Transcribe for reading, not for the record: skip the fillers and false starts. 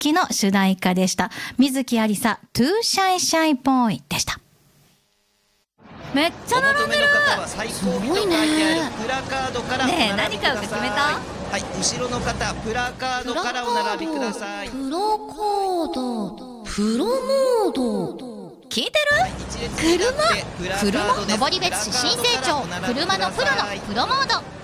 期の主題歌でした。水木有沙、トゥーシャイシャイボーイでした。めっちゃ並んでる。 すごいね。 ねえ、何買うか決めた？ はい、後ろの方、プラカードからお並びください。 プラカード、プロモード。 聞いてる？車？ 登別市新成長、車のプロのプロモード。